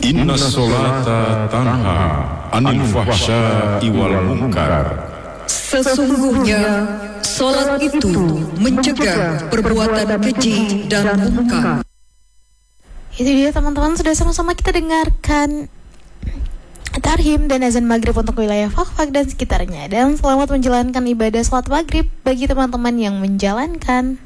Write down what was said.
Inna sholata tanha anil fahsya'i wal munkar. Sesungguhnya salat itu mencegah perbuatan keji dan munkar. Itu dia teman-teman, sudah sama-sama kita dengarkan Tarhim dan azan maghrib untuk wilayah Fakfak dan sekitarnya. Dan selamat menjalankan ibadah salat maghrib bagi teman-teman yang menjalankan.